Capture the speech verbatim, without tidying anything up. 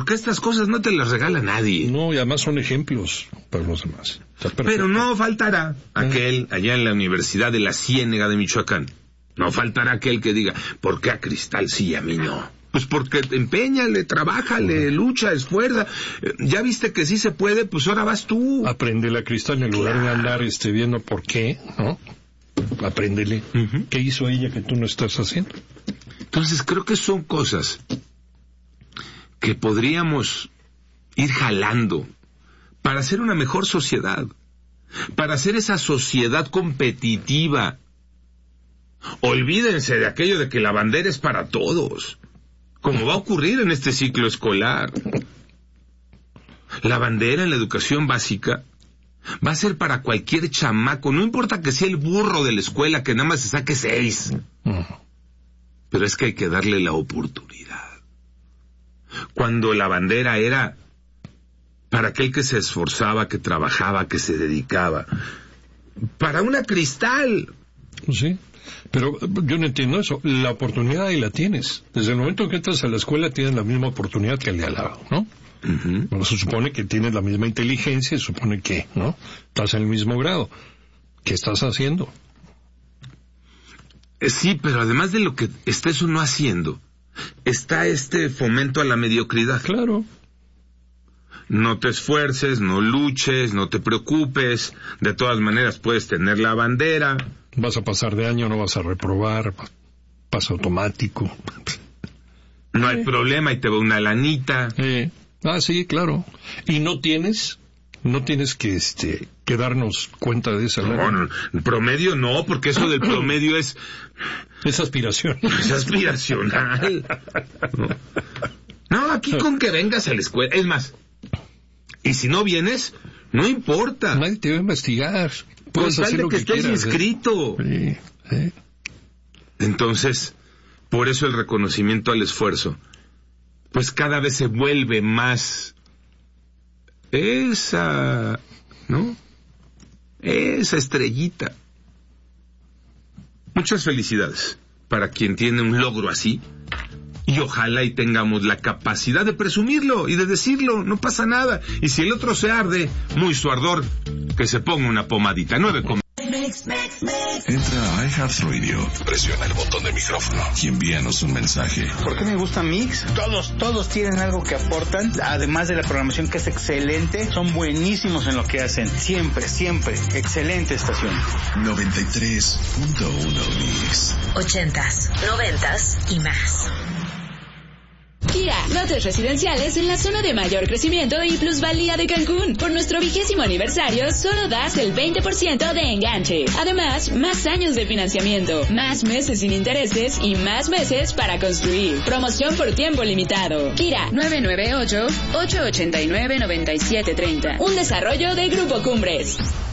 Porque estas cosas no te las regala nadie. No, y además son ejemplos para los demás. Pero no faltará aquel allá en la Universidad de la Ciénega de Michoacán. No faltará aquel que diga, ¿por qué a Cristal sí y a mí no? Pues porque empeñale, trabájale, lucha, esfuerza. Ya viste que sí se puede, pues ahora vas tú. Apréndele a Cristal en lugar claro. de andar este, viendo por qué, ¿no? Apréndele. Uh-huh. ¿Qué hizo ella que tú no estás haciendo? Entonces creo que son cosas que podríamos ir jalando para hacer una mejor sociedad, para hacer esa sociedad competitiva. Olvídense de aquello de que la bandera es para todos, como va a ocurrir en este ciclo escolar. La bandera en la educación básica va a ser para cualquier chamaco, no importa que sea el burro de la escuela que nada más se saque seis. Pero es que hay que darle la oportunidad. Cuando la bandera era para aquel que se esforzaba, que trabajaba, que se dedicaba. Para una Cristal. Sí, pero yo no entiendo eso. La oportunidad ahí la tienes. Desde el momento que entras a la escuela tienes la misma oportunidad que el de al lado, ¿no? Uh-huh. Bueno, se supone que tienes la misma inteligencia, se supone que, ¿no? Estás en el mismo grado. ¿Qué estás haciendo? Sí, pero además de lo que estés uno haciendo, está este fomento a la mediocridad. Claro. No te esfuerces, no luches, no te preocupes. De todas maneras puedes tener la bandera. Vas a pasar de año, no vas a reprobar. Pasa automático. No eh. hay problema y te va una lanita. Eh. Ah, sí, claro. Y no tienes... No tienes que este que darnos cuenta de esa no, no, promedio no, porque eso del promedio es... Es aspiración. Es aspiracional. No, no aquí con que vengas a la escuela... Es más, y si no vienes, no importa. Nadie te va a investigar. Puedes hacer lo que, que estés quieras, inscrito. ¿eh? Sí, sí. Entonces, por eso el reconocimiento al esfuerzo, pues cada vez se vuelve más... Esa, ¿no? Esa estrellita. Muchas felicidades para quien tiene un logro así. Y ojalá y tengamos la capacidad de presumirlo y de decirlo, no pasa nada. Y si el otro se arde, muy su ardor, que se ponga una pomadita. Nueve com- Entra a iHeartRadio, presiona el botón de micrófono y envíanos un mensaje. ¿Por qué me gusta Mix? Todos, todos tienen algo que aportan, además de la programación que es excelente, son buenísimos en lo que hacen. Siempre, siempre, excelente estación. noventa y tres punto uno Mix. Ochentas, noventas y más. Kia, lotes residenciales en la zona de mayor crecimiento y plusvalía de Cancún. Por nuestro vigésimo aniversario, solo das el veinte por ciento de enganche. Además, más años de financiamiento, más meses sin intereses y más meses para construir. Promoción por tiempo limitado. Kia, nueve nueve ocho, ocho ocho nueve, nueve siete tres cero. Un desarrollo de Grupo Cumbres.